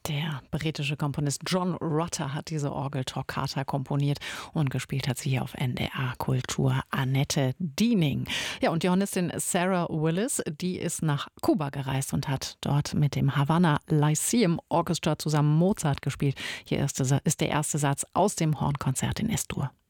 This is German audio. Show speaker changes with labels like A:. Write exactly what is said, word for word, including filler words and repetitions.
A: Der britische Komponist John Rutter hat diese Orgeltoccata komponiert und gespielt hat sie hier auf N D R Kultur Annette Diening. Ja, und die Hornistin Sarah Willis, die ist nach Kuba gereist und hat dort mit dem Havana Lyceum Orchestra zusammen Mozart gespielt. Hier ist der erste Satz aus dem Hornkonzert in Es-Dur.